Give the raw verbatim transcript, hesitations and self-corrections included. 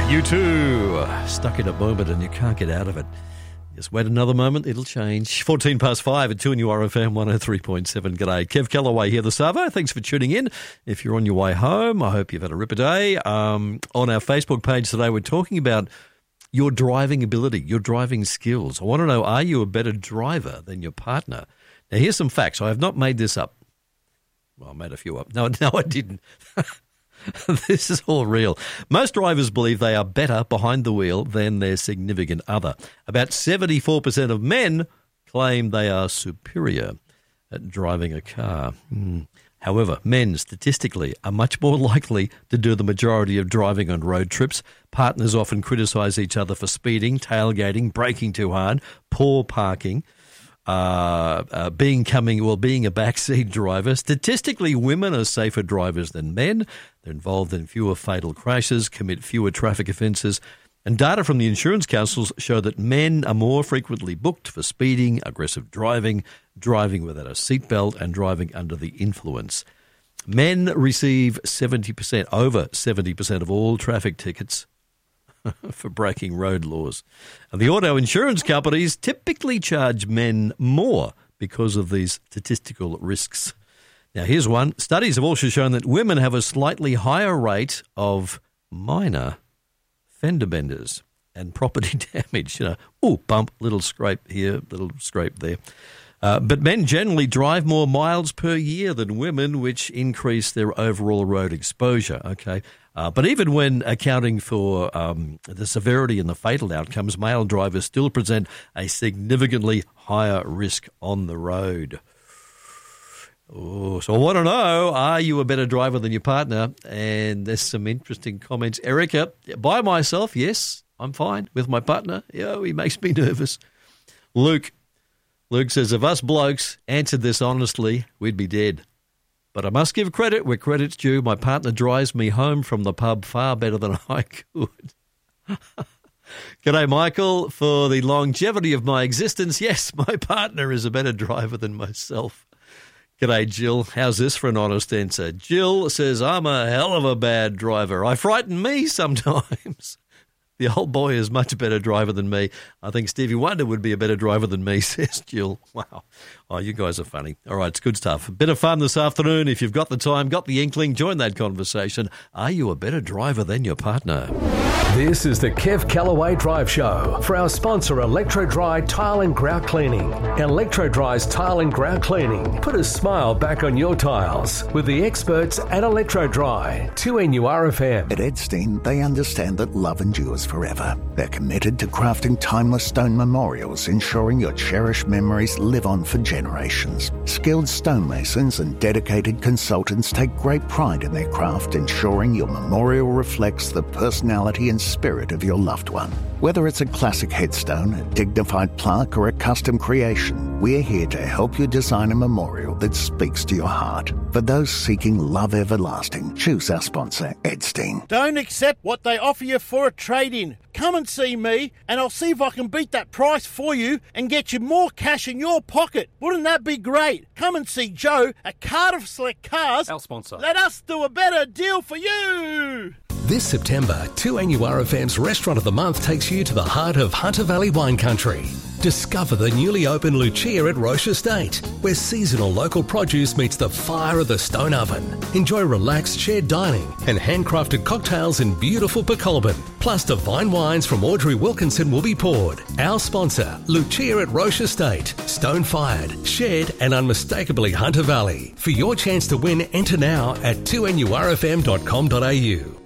You too, stuck in a moment and you can't get out of it. Just wait another moment, it'll change. fourteen past five at two and you are F M one oh three point seven. G'day, Kev Callaway here, the Savo. Thanks for tuning in. If you're on your way home, I hope you've had a ripper day. Um, on our Facebook page today, we're talking about your driving ability, your driving skills. I want to know, are you a better driver than your partner? Now, here's some facts. I have not made this up. Well, I made a few up. No, no, I didn't. This is all real. Most drivers believe they are better behind the wheel than their significant other. About seventy-four percent of men claim they are superior at driving a car. Hmm. However, men statistically are much more likely to do the majority of driving on road trips. Partners often criticise each other for speeding, tailgating, braking too hard, poor parking. Uh, uh, being coming, well, being a backseat driver. Statistically, women are safer drivers than men. They're involved in fewer fatal crashes, commit fewer traffic offences. And data from the insurance councils show that men are more frequently booked for speeding, aggressive driving, driving without a seatbelt, and driving under the influence. Men receive seventy percent, over seventy percent of all traffic tickets for breaking road laws. And the auto insurance companies typically charge men more because of these statistical risks. Now, here's one. Studies have also shown that women have a slightly higher rate of minor fender benders and property damage. You know, oh, bump, little scrape here, little scrape there. Uh, but men generally drive more miles per year than women, which increase their overall road exposure, okay? Uh, but even when accounting for um, the severity and the fatal outcomes, male drivers still present a significantly higher risk on the road. Oh, so I want to know, are you a better driver than your partner? And there's some interesting comments. Erica, by myself, yes, I'm fine. With my partner, yeah, he makes me nervous. Luke, Luke says, if us blokes answered this honestly, we'd be dead. But I must give credit where credit's due. My partner drives me home from the pub far better than I could. G'day, Michael. For the longevity of my existence, yes, my partner is a better driver than myself. G'day, Jill. How's this for an honest answer? Jill says, I'm a hell of a bad driver. I frighten me sometimes. The old boy is much better driver than me. I think Stevie Wonder would be a better driver than me, says Jill. Wow. Oh, you guys are funny. All right, it's good stuff. A bit of fun this afternoon. If you've got the time, got the inkling, join that conversation. Are you a better driver than your partner? This is the Kev Callaway Drive Show for our sponsor, Electro Dry Tile and Grout Cleaning. Electro Dry's Tile and Grout Cleaning. Put a smile back on your tiles with the experts at Electro Dry. two N U R F M. At Edstein, they understand that love endures forever. They're committed to crafting timeless stone memorials, ensuring your cherished memories live on for generations. Skilled stonemasons and dedicated consultants take great pride in their craft, ensuring your memorial reflects the personality and spirit of your loved one. Whether it's a classic headstone, a dignified plaque, or a custom creation, we're here to help you design a memorial that speaks to your heart. For those seeking love everlasting, choose our sponsor, Edstein. Don't accept what they offer you for a trade-in. Come and see me, and I'll see if I can beat that price for you and get you more cash in your pocket. Wouldn't that be great? Come and see Joe at Cardiff Select Cars. Our sponsor. Let us do a better deal for you. This September, two N U R F M's Restaurant of the Month takes you to the heart of Hunter Valley wine country. Discover the newly opened Lucia at Roche Estate, where seasonal local produce meets the fire of the stone oven. Enjoy relaxed shared dining and handcrafted cocktails in beautiful Pecolbin. Plus divine wines from Audrey Wilkinson will be poured. Our sponsor, Lucia at Roche Estate. Stone-fired, shared and unmistakably Hunter Valley. For your chance to win, enter now at two N U R F M dot com dot A U.